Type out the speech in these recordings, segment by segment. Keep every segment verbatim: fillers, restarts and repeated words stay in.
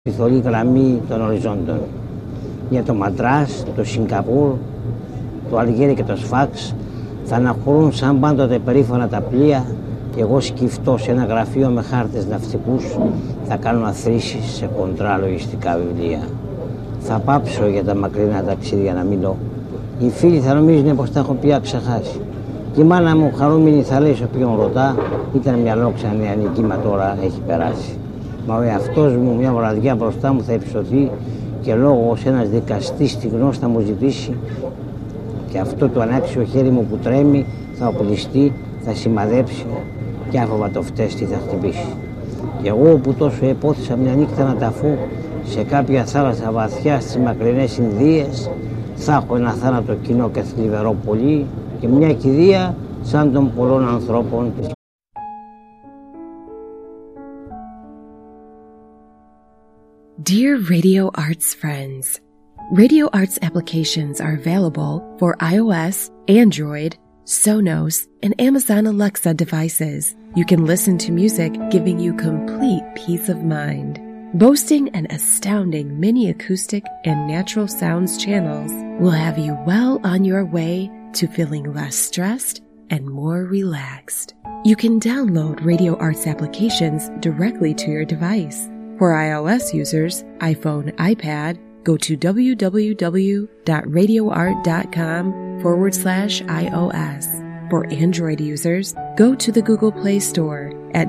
Τη θολή γραμμή των οριζόντων. Για το Μαντράς, το Σιγκαπούρ, το Αλγέρι και το Σφάξ θα αναχωρούν σαν πάντοτε περήφανα τα πλοία και εγώ σκυφτώ σε ένα γραφείο με χάρτες ναυτικούς θα κάνω αθροίσεις σε χοντρά λογιστικά βιβλία. Θα πάψω για τα μακρινά ταξίδια να μιλώ. Οι φίλοι θα νομίζουν πως τα έχω πια ξεχάσει. Και η μάνα μου χαρούμενη θα λέει σε όποιον ρωτά ήταν μια λόξα νεανική, μα τώρα έχει περάσει. Μα ο εαυτός μου μια βραδιά μπροστά μου θα υψωθεί και λόγω ως ένας δικαστής στη γνώση θα μου ζητήσει και αυτό το ανάξιο χέρι μου που τρέμει θα οπλιστεί, θα σημαδέψει και άφοβα το φτέστη θα χτυπήσει. Και εγώ που τόσο επόθησα μια νύχτα να ταφώ σε κάποια θάλασσα βαθιά στις μακρινές Ινδίες θα έχω ένα θάνατο κοινό και θλιβερό πολύ και μια κηδεία σαν των πολλών ανθρώπων. Dear Radio Arts friends, Radio Arts applications are available for iOS, Android, Sonos, and Amazon Alexa devices. You can listen to music giving you complete peace of mind. Boasting an astounding mini acoustic and natural sounds channels will have you well on your way to feeling less stressed and more relaxed. You can download Radio Arts applications directly to your device. For iOS users, iPhone, iPad, go to www.radioart.com forward slash iOS. For Android users, go to the Google Play Store at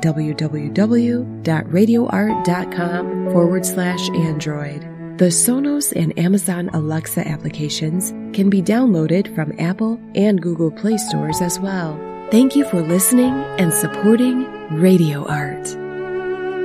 www.radioart.com forward slash Android. The Sonos and Amazon Alexa applications can be downloaded from Apple and Google Play stores as well. Thank you for listening and supporting Radio Art.